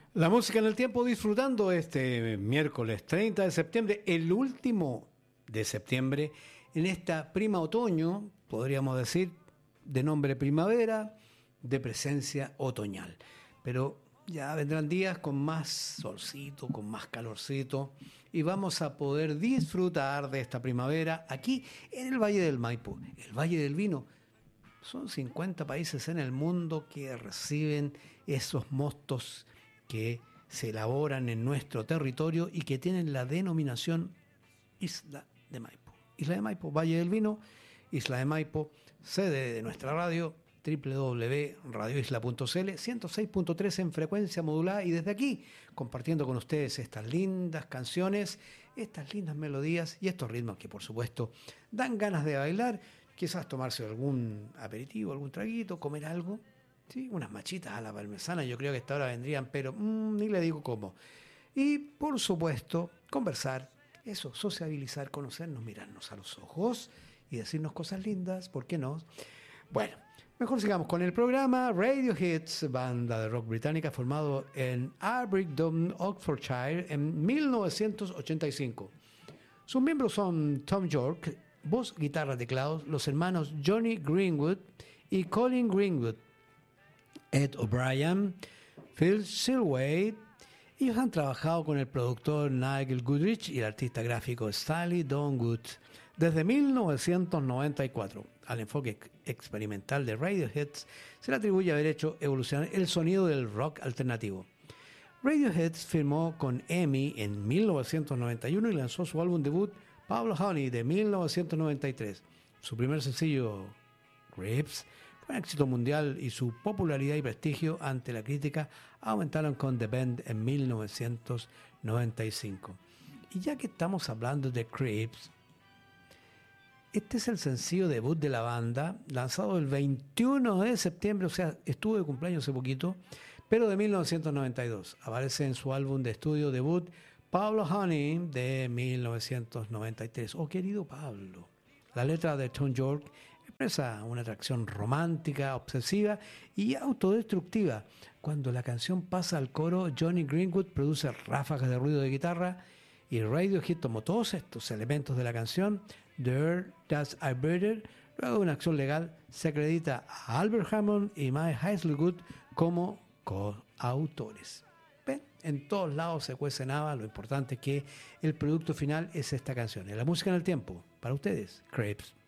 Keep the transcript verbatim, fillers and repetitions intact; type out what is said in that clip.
La música en el tiempo, disfrutando este miércoles treinta de septiembre, el último de septiembre, en esta prima otoño, podríamos decir, de nombre primavera, de presencia otoñal. Pero ya vendrán días con más solcito, con más calorcito, y vamos a poder disfrutar de esta primavera aquí en el Valle del Maipo, el Valle del Vino. Son cincuenta países en el mundo que reciben esos mostos que se elaboran en nuestro territorio y que tienen la denominación Isla de Maipo. Isla de Maipo, Valle del Vino, Isla de Maipo, sede de nuestra radio, doble u doble u doble u punto radio isla punto c l, ciento seis punto tres en frecuencia modulada, y desde aquí compartiendo con ustedes estas lindas canciones, estas lindas melodías y estos ritmos que por supuesto dan ganas de bailar, quizás tomarse algún aperitivo, algún traguito, comer algo. Sí, unas machitas a la parmesana, yo creo que esta hora vendrían, pero mmm, ni le digo cómo. Y, por supuesto, conversar, eso, sociabilizar, conocernos, mirarnos a los ojos y decirnos cosas lindas, ¿por qué no? Bueno, mejor sigamos con el programa. Radiohead, banda de rock británica formado en Abingdon, Oxfordshire, en mil novecientos ochenta y cinco. Sus miembros son Tom York, voz, guitarra, teclados, los hermanos Johnny Greenwood y Colin Greenwood, Ed O'Brien, Phil Silway. Ellos han trabajado con el productor Nigel Goodrich y el artista gráfico Stanley Donwood desde mil novecientos noventa y cuatro. Al enfoque experimental de Radiohead se le atribuye haber hecho evolucionar el sonido del rock alternativo. Radiohead firmó con E M I en mil novecientos noventa y uno y lanzó su álbum debut Pablo Honey de mil novecientos noventa y tres. Su primer sencillo, Creeps, fue un éxito mundial y su popularidad y prestigio ante la crítica aumentaron con The Band en mil novecientos noventa y cinco. Y ya que estamos hablando de Creeps, este es el sencillo debut de la banda, lanzado el veintiuno de septiembre, o sea, estuvo de cumpleaños hace poquito, pero de mil novecientos noventa y dos. Aparece en su álbum de estudio debut Pablo Honey de mil novecientos noventa y tres. Oh, querido Pablo. La letra de Tom York expresa una atracción romántica, obsesiva y autodestructiva. Cuando la canción pasa al coro, Johnny Greenwood produce ráfagas de ruido de guitarra y Radiohead tomó todos estos elementos de la canción There, That's I Better. Luego de una acción legal, se acredita a Albert Hammond y Mike Hazelwood como coautores. ¿Ven? En todos lados se cuece nada, lo importante es que el producto final es esta canción. En la música en el tiempo, para ustedes, Creeps.